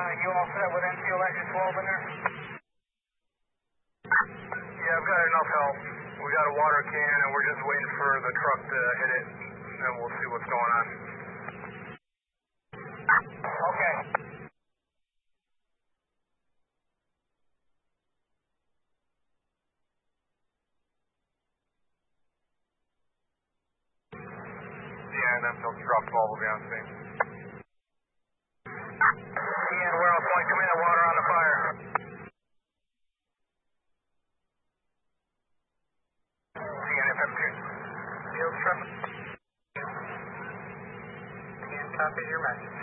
You all set with NCO engine 12 in there? Yeah, I've got enough help. We got a water can and we're just waiting for the truck to hit it, and then we'll see what's going on. Okay. Yeah, and then they'll drop 12 will be on scene. Ian, Wales Point, come in, water on the fire. CNFF2. Field truck. Ian, copy your message.